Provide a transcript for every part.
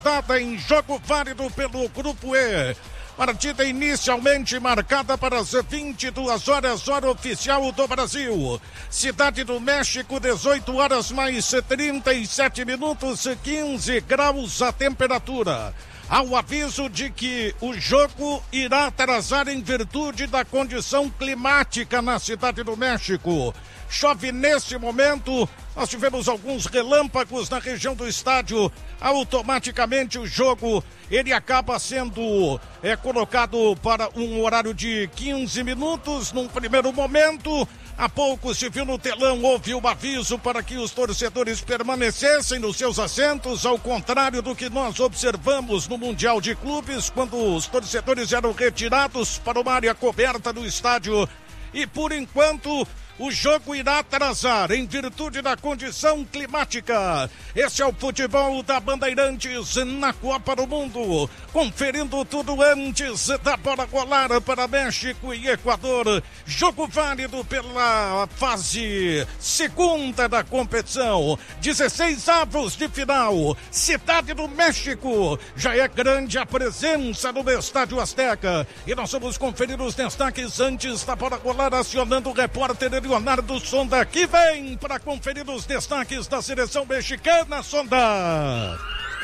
Em jogo válido pelo Grupo E. Partida inicialmente marcada para as 22 horas, hora oficial do Brasil. Cidade do México, 18 horas mais 37 minutos, 15 graus a temperatura. Há o aviso de que o jogo irá atrasar em virtude da condição climática na Cidade do México. Chove nesse momento, nós tivemos alguns relâmpagos na região do estádio, automaticamente o jogo ele acaba sendo colocado para um horário de 15 minutos num primeiro momento. Há pouco se viu no telão, houve um aviso para que os torcedores permanecessem nos seus assentos, ao contrário do que nós observamos no Mundial de Clubes, quando os torcedores eram retirados para uma área coberta do estádio. E por enquanto o jogo irá atrasar em virtude da condição climática. Esse é o futebol da Bandeirantes na Copa do Mundo. Conferindo tudo antes da bola rolar para México e Equador. Jogo válido pela fase segunda da competição. 16 avos de final. Cidade do México. Já é grande a presença no Estádio Azteca. E nós vamos conferir os destaques antes da bola rolar, acionando o repórter Leonardo Sonda, que vem para conferir os destaques da seleção mexicana. Sonda.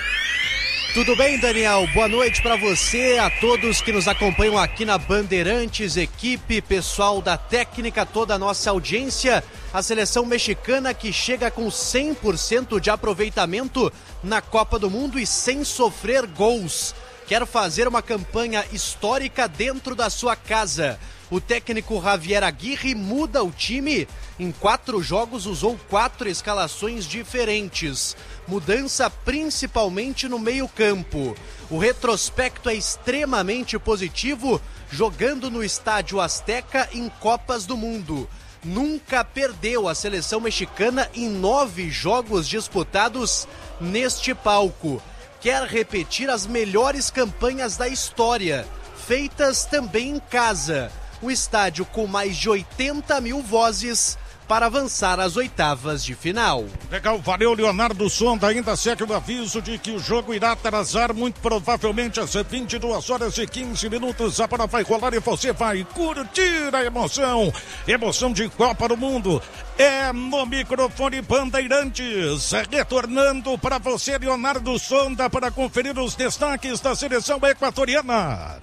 Tudo bem, Daniel? Boa noite para você, a todos que nos acompanham aqui na Bandeirantes, equipe, pessoal da técnica, toda a nossa audiência. A seleção mexicana que chega com 100% de aproveitamento na Copa do Mundo e sem sofrer gols. Quer fazer uma campanha histórica dentro da sua casa. O técnico Javier Aguirre muda o time. Em 4 jogos usou 4 escalações diferentes. Mudança principalmente no meio-campo. O retrospecto é extremamente positivo, jogando no Estádio Azteca em Copas do Mundo. Nunca perdeu a seleção mexicana em 9 jogos disputados neste palco. Quer repetir as melhores campanhas da história, feitas também em casa. O estádio com mais de 80 mil vozes para avançar às oitavas de final. Legal, valeu, Leonardo Sonda. Ainda segue o aviso de que o jogo irá atrasar muito provavelmente às 22 horas e 15 minutos. A bola vai rolar e você vai curtir a emoção. Emoção de Copa do Mundo. É no microfone Bandeirantes. Retornando para você, Leonardo Sonda, para conferir os destaques da seleção equatoriana.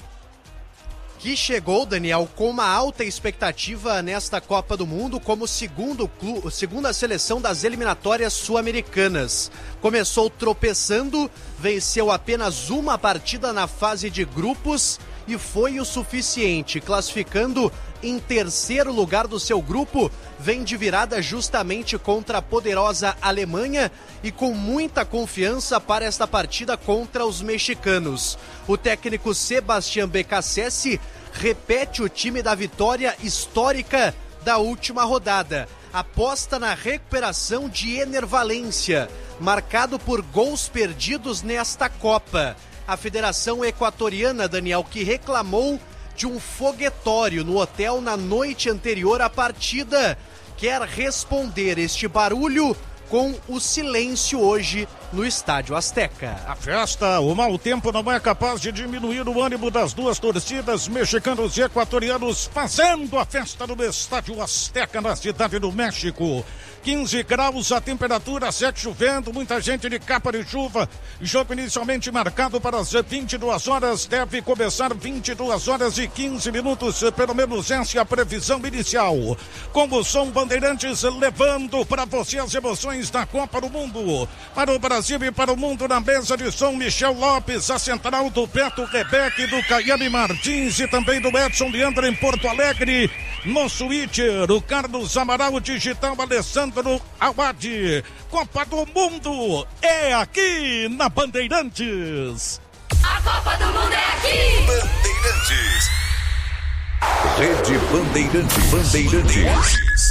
Que chegou, Daniel, com uma alta expectativa nesta Copa do Mundo como segunda seleção das eliminatórias sul-americanas. Começou tropeçando, venceu apenas uma partida na fase de grupos e foi o suficiente, classificando em terceiro lugar do seu grupo, vem de virada justamente contra a poderosa Alemanha e com muita confiança para esta partida contra os mexicanos. O técnico Sebastián Beccacece repete o time da vitória histórica da última rodada. Aposta na recuperação de Ener Valencia, marcado por gols perdidos nesta Copa. A Federação Equatoriana, Daniel, que reclamou de um foguetório no hotel na noite anterior à partida, quer responder este barulho com o silêncio hoje no Estádio Azteca. A festa, o mau tempo não é capaz de diminuir o ânimo das duas torcidas, mexicanos e equatorianos, fazendo a festa no Estádio Azteca, na Cidade do México. 15 graus a temperatura, 7 chovendo, muita gente de capa de chuva. Jogo inicialmente marcado para as 22 horas, deve começar 22 horas e 15 minutos, pelo menos essa é a previsão inicial. Com o som Bandeirantes levando para você as emoções da Copa do Mundo. Para o Brasil e para o mundo, na mesa de som, Michel Lopes, a central do Beto Rebeque, do Caiane Martins e também do Edson Leandro em Porto Alegre. No switcher, o Carlos Amaral, digital Alessandro Awad. Copa do Mundo é aqui na Bandeirantes. A Copa do Mundo é aqui. Bandeirantes. Rede Bandeirantes.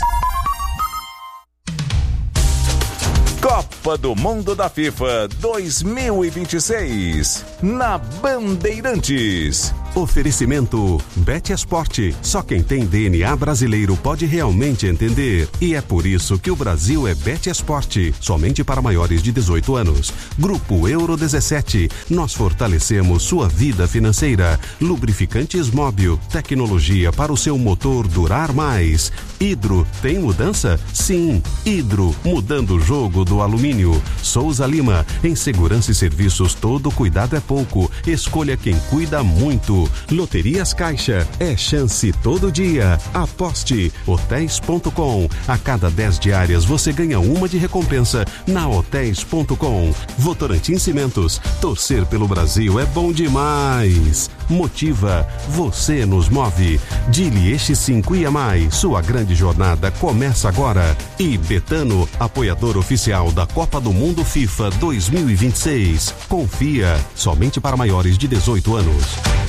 Copa do Mundo da FIFA 2026 na Bandeirantes. Oferecimento Bet Esporte. Só quem tem DNA brasileiro pode realmente entender. E é por isso que o Brasil é Bet Esporte. Somente para maiores de 18 anos. Grupo Euro 17. Nós fortalecemos sua vida financeira. Lubrificantes Móbil. Tecnologia para o seu motor durar mais. Hidro. Tem mudança? Sim. Hidro. Mudando o jogo do alumínio. Souza Lima. Em segurança e serviços, todo cuidado é pouco. Escolha quem cuida muito. Loterias Caixa, é chance todo dia. Aposte. Hotéis.com. A cada 10 diárias você ganha uma de recompensa na Hotéis.com. Votorantim Cimentos. Torcer pelo Brasil é bom demais. Motiva. Você nos move. Dili X5 e mais. Sua grande jornada começa agora. E Betano, apoiador oficial da Copa do Mundo FIFA 2026. Confia. Somente para maiores de 18 anos.